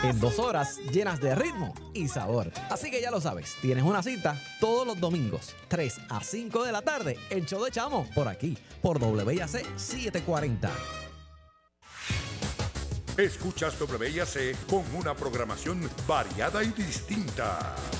en 2 horas llenas de ritmo y sabor. Así que ya lo sabes, tienes una cita todos los domingos, 3 a 5 de la tarde, el show de Chamo, por aquí, por WIAC 740. Escuchas WIAC con una programación variada y distinta.